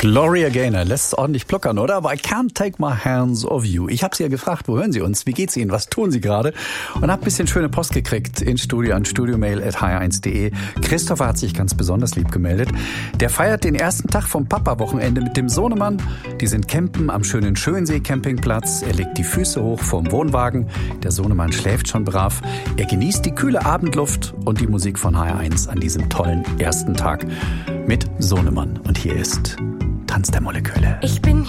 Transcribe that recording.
Gloria Gaynor lässt es ordentlich pluckern, oder? Aber I can't take my hands off you. Ich habe Sie ja gefragt, wo hören Sie uns? Wie geht's Ihnen? Was tun Sie gerade? Und habe ein bisschen schöne Post gekriegt ins Studio an studiomail@hr1.de. Christopher hat sich ganz besonders lieb gemeldet. Der feiert den ersten Tag vom Papa-Wochenende mit dem Sohnemann. Die sind campen am schönen Schönsee-Campingplatz. Er legt die Füße hoch vorm Wohnwagen. Der Sohnemann schläft schon brav. Er genießt die kühle Abendluft und die Musik von HR1 an diesem tollen ersten Tag mit Sohnemann. Und hier ist Tanz der Moleküle. Ich bin